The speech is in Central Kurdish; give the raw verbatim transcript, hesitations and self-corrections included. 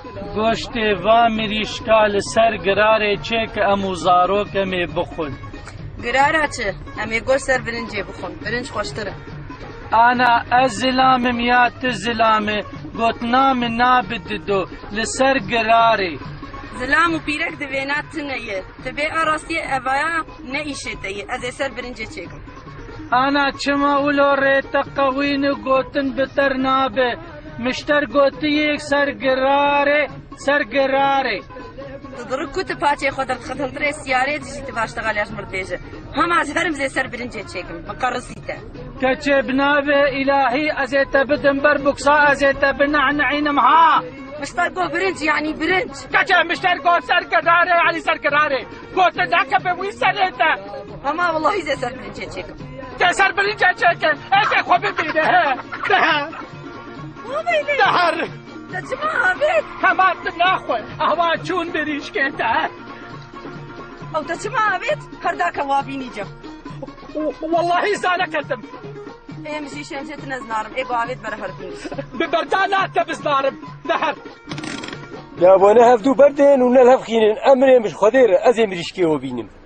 گۆشتێ وا مریشکا لەسەر گرارێ چێ کە ئەموو زارۆکەمێ بخۆن. گرارە چ؟ ئەمێ گۆشت سەر برنجێ بخۆن، برنج خۆشترە. ئانا ئەس زلامم یا تو زلامێ گوتنامە نابددۆ لەسەر گرارێ. زلام و پیرەک دەوێنات تنەیە، دەبێ ئاڕاستیە ئەڤایە نەئیشێتەیە، ئەزێ سەر برنجێ چێکم. ئانا چما ولۆ ڕێتە قەوینە گوتن بتەر نابێ، مشتەر گوتیەک سەر گرارێ سەر گرارێ. دڕک کوتە پاچێ خۆ دەرخەتەندرێ سیارێ دژیتە باشتەغالیاش مردێژە. هەماز هەرم زێ سەر برنجێ چێکم، بەقەڕسیتە. کەچێ بنابێ ئیلاهی ئەزێتە بدم بەر بوکسا ئەزێتە بنەعنەعینم ها. مشتەر گۆ برنج یعنی برنج. کەچێ مشتەر گۆ سەر گرارێ علی سەر گرارێ. گۆتە داکە بە وی سەرێتە. هەما وەڵڵاهی زێ سەر برنجێ چێکم. دە سەر برنجێ چێکم. ئێکێ خۆ ببینە هە. دەهە. دەهەر. دەچما هەبێت. هەماتم ناخۆی. ئەوا چوون بریشکێتە. ئەو دەچما هەبێت هەرداکە وابینی جە. واللهی زانەکەتم. ئێمەشی شەمشێت نەزنارم ئێگۆ ئاوێت بەرە هەربین. ببەردا ناتە بزنارم. دەهەر. دابۆنە هەفتوو بەردێن و نەل هەفخینن ئەمرێ مش خۆدێرە ئەزێ مریشکێوە بینم.